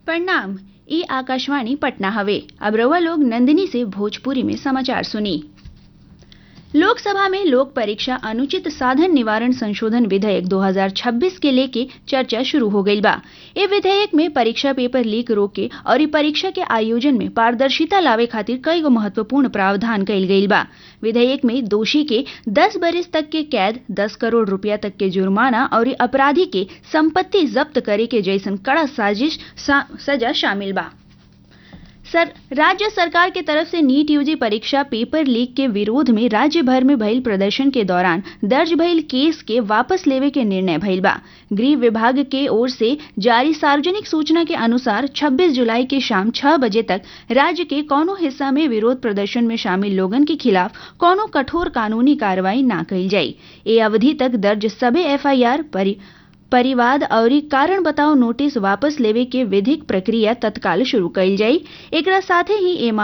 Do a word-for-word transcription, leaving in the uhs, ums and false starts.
प्रणाम। ई आकाशवाणी पटना हवे। अब रउआ लोग नंदिनी से भोजपुरी में समाचार सुनी। लोकसभा में लोक परीक्षा अनुचित साधन निवारण संशोधन विधेयक दो हज़ार छब्बीस के लेके चर्चा शुरू हो गई बा। ए विधेयक में परीक्षा पेपर लीक रोके और परीक्षा के आयोजन में पारदर्शिता लावे खातिर कई गो महत्वपूर्ण प्रावधान कइल गइल बा। विधेयक में दोषी के दस बरिस तक के कैद, दस करोड़ रुपया तक के जुर्माना और अपराधी के संपत्ति जब्त करे के जैसन कड़ा साजिश सा, सजा शामिल बा। सर राज्य सरकार के तरफ से नीट यूजी परीक्षा पेपर लीक के विरोध में राज्य भर में भइल प्रदर्शन के दौरान दर्ज भइल केस के वापस लेवे के निर्णय भइल बा। गृह विभाग के ओर से जारी सार्वजनिक सूचना के अनुसार छब्बीस जुलाई के शाम छह बजे तक राज्य के कोनो हिस्सा में विरोध प्रदर्शन में शामिल लोगन के खिलाफ कोनो कठोर कानूनी कार्रवाई ना कइल जाई। ए अवधि तक दर्ज सभे एफ आई आर परि परिवाद और कारण बताओ नोटिस वापस लेवे के विधिक प्रक्रिया तत्काल शुरू कइल जाई। एकरा साथे ही ए